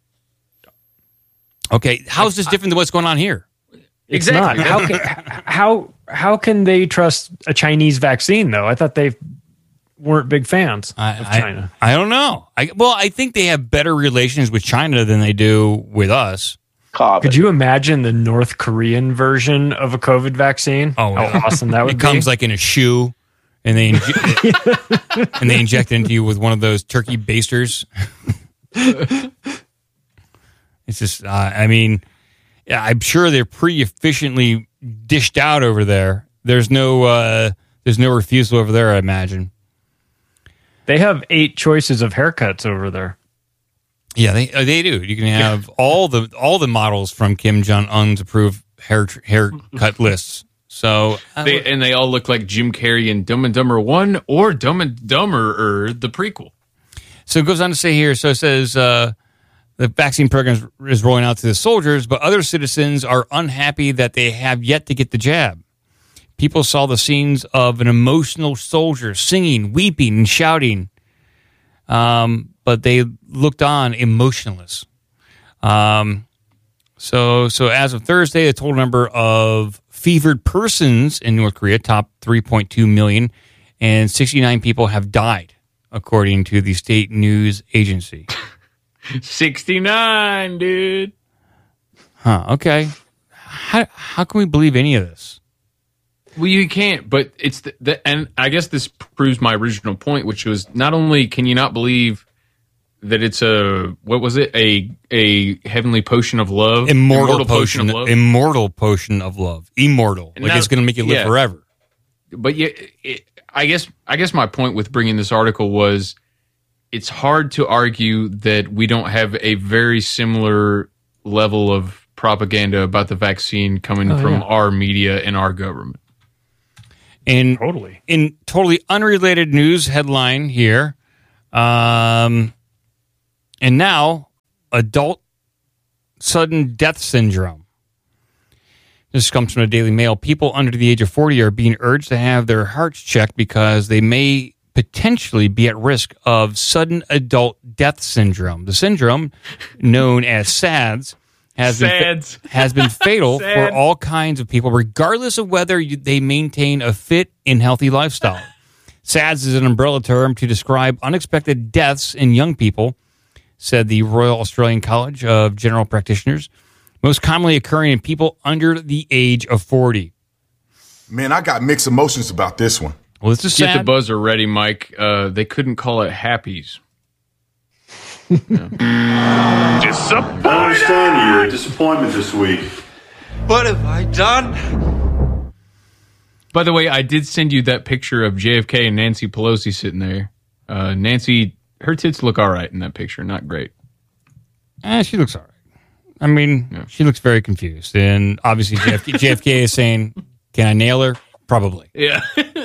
Okay, how is this different than what's going on here? It's exactly. Not. How can they trust a Chinese vaccine though? I thought they weren't big fans of China. I don't know. I think they have better relations with China than they do with us. Could you imagine the North Korean version of a COVID vaccine? Oh, how awesome that would be! It comes like in a shoe, and they inject it into you with one of those turkey basters. It's just, I'm sure they're pretty efficiently dished out over there. There's no refusal over there, I imagine. They have 8 choices of haircuts over there. Yeah, they do. You can have all the models from Kim Jong Un's approved haircut lists. So they all look like Jim Carrey in Dumb and Dumber 1 or Dumb and Dumber the prequel. So it goes on to say here. So it says. The vaccine program is rolling out to the soldiers, but other citizens are unhappy that they have yet to get the jab. People saw the scenes of an emotional soldier singing, weeping, and shouting, but they looked on emotionless. So as of Thursday, the total number of fevered persons in North Korea topped 3.2 million, and 69 people have died, according to the state news agency. 69, dude. Huh, okay. How can we believe any of this? Well, you can't, but it's and I guess this proves my original point, which was not only can you not believe that it's a, what was it? A heavenly potion of love? Immortal potion of love. Immortal potion of love. Immortal. Like it's going to make you live forever. But yeah, I guess my point with bringing this article was it's hard to argue that we don't have a very similar level of propaganda about the vaccine coming from our media and our government. And in totally unrelated news headline here, and now adult sudden death syndrome. This comes from the Daily Mail. People under the age of 40 are being urged to have their hearts checked because they may potentially be at risk of sudden adult death syndrome. The syndrome, known as SADS, has been fatal for all kinds of people, regardless of whether they maintain a fit and healthy lifestyle. SADS is an umbrella term to describe unexpected deaths in young people, said the Royal Australian College of General Practitioners, most commonly occurring in people under the age of 40. Man, I got mixed emotions about this one. Well, this is sad. Get the buzzer ready, Mike. They couldn't call it happies. Disappointed. I understand your disappointment this week. What have I done? By the way, I did send you that picture of JFK and Nancy Pelosi sitting there. Nancy, her tits look all right in that picture. Not great. She looks all right. I mean, she looks very confused. And obviously JFK is saying, can I nail her? Probably. Yeah.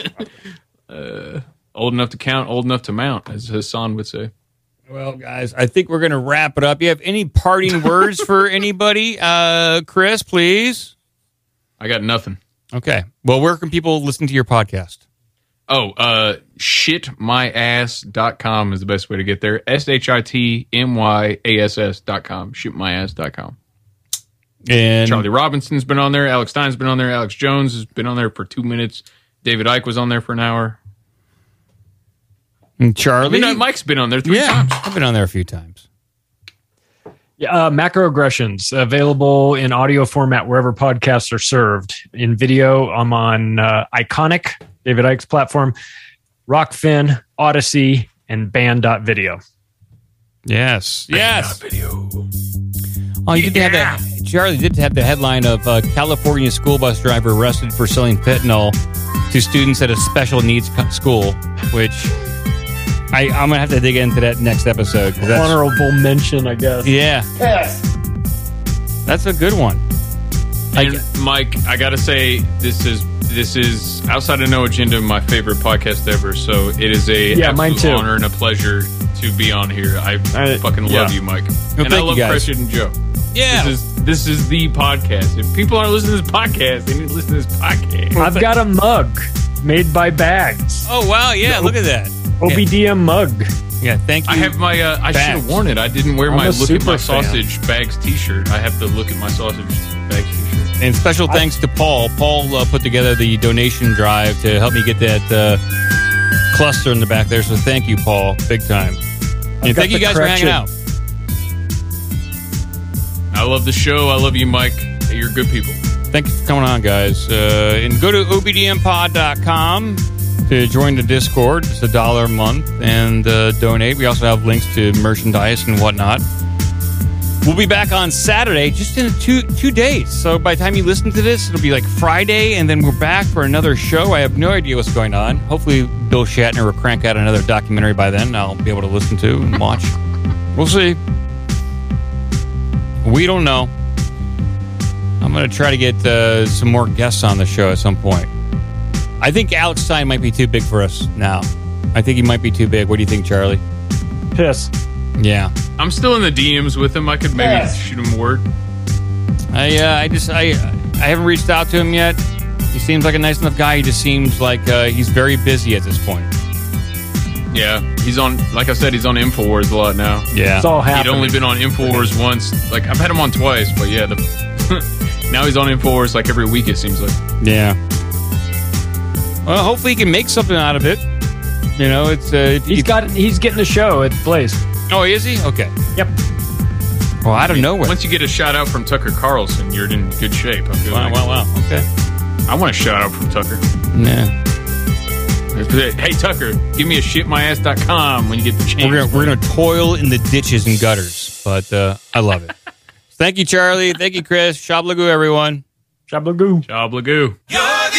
Old enough to count, old enough to mount, as Hassan would say. Well, guys, I think we're going to wrap it up. You have any parting words for anybody? Chris, please. I got nothing. Okay. Well, where can people listen to your podcast? Oh, shitmyass.com is the best way to get there. SHITMYASS.com. Shitmyass.com. And Charlie Robinson's been on there. Alex Stein's been on there. Alex Jones has been on there for 2 minutes. David Icke was on there for an hour. And Charlie? Mike's been on there 3 times. I've been on there a few times. Yeah, Macroaggressions, available in audio format wherever podcasts are served. In video, I'm on Iconic, David Icke's platform, Rockfin, Odyssey, and Band.video. Yes. Video. Oh, you did have that. Charlie did have the headline of California school bus driver arrested for selling fentanyl to students at a special needs school, which I'm going to have to dig into that next episode. That's, honorable mention, I guess. Yeah. Yes. That's a good one. And Mike, I got to say, this is outside of No Agenda, my favorite podcast ever. So it is mine too. Honor and a pleasure to be on here. I fucking love you, Mike. Well, and I love Preston and Joe. Yeah. This is the podcast. If people aren't listening to this podcast, they need to listen to this podcast. I've got a mug made by Bags. Oh, wow. Yeah, look at that. OBDM mug. Yeah, thank you. I have my, I should have worn it. I didn't wear my Look at My Sausage Bags t-shirt. I have the Look at My Sausage Bags t-shirt. And special thanks to Paul. Paul put together the donation drive to help me get that cluster in the back there. So thank you, Paul. Big time. And thank you guys for hanging out. I love the show. I love you, Mike. You're good people. Thank you for coming on, guys. And go to obdmpod.com to join the Discord. It's $1 a month and donate. We also have links to merchandise and whatnot. We'll be back on Saturday, just in two days. So by the time you listen to this, it'll be like Friday, and then we're back for another show. I have no idea what's going on. Hopefully Bill Shatner will crank out another documentary by then. I'll be able to listen to and watch. We'll see. We don't know. I'm going to try to get some more guests on the show at some point. I think Alex Stein might be too big for us now. I think he might be too big. What do you think, Charlie? Piss. Yeah. I'm still in the DMs with him. I could maybe shoot him a word. I haven't reached out to him yet. He seems like a nice enough guy. He just seems like he's very busy at this point. Yeah, he's on, like I said, he's on InfoWars a lot now. Yeah. It's all happening. He'd only been on InfoWars once. Like, I've had him on twice, but yeah, now he's on InfoWars like every week, it seems like. Yeah. Well, hopefully he can make something out of it. You know, it's he's getting a show at Blaze. Oh, is he? Okay. Yep. Well, I don't know. Once you get a shout out from Tucker Carlson, you're in good shape. I feel wow. Okay. I want a shout out from Tucker. Yeah. Hey, Tucker, give me a shitmyass.com when you get the chance. We're gonna toil in the ditches and gutters, but I love it. Thank you, Charlie. Thank you, Chris. Shablagoo, everyone. Shablagoo. Shablagoo.